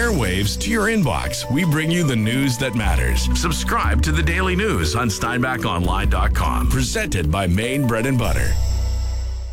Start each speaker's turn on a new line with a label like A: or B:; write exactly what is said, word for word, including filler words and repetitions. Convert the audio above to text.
A: airwaves to your inbox, we bring you the news that matters. Subscribe to the Daily News on Steinbach Online dot com. Presented by Maine Bread and Butter.